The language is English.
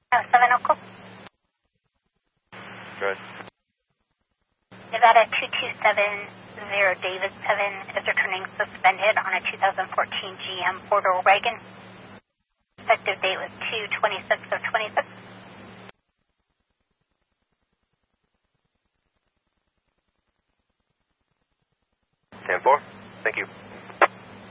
7 Oak. Good. Nevada 2270 David 7 is returning suspended on a 2014 GM four-door wagon. Effective date was 2/26 of 26. 10-4. Thank you.